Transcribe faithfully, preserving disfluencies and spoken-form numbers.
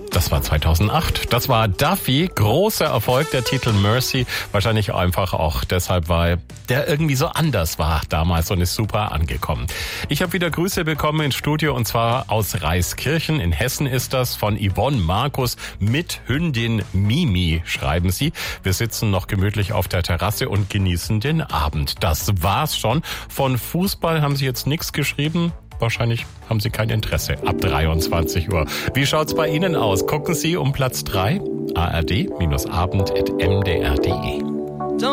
Das war zweitausendacht. Das war Duffy. Großer Erfolg, der Titel Mercy. Wahrscheinlich einfach auch deshalb, weil der irgendwie so anders war damals und ist super angekommen. Ich habe wieder Grüße bekommen ins Studio und zwar aus Reiskirchen. In Hessen ist das von Yvonne Markus mit Hündin Mimi, schreiben sie. Wir sitzen noch gemütlich auf der Terrasse und genießen den Abend. Das war's schon. Von Fußball haben sie jetzt nichts geschrieben. Wahrscheinlich haben Sie kein Interesse ab dreiundzwanzig Uhr. Wie schaut's bei Ihnen aus? Gucken Sie um Platz drei? A R D Abend at m d r punkt d e.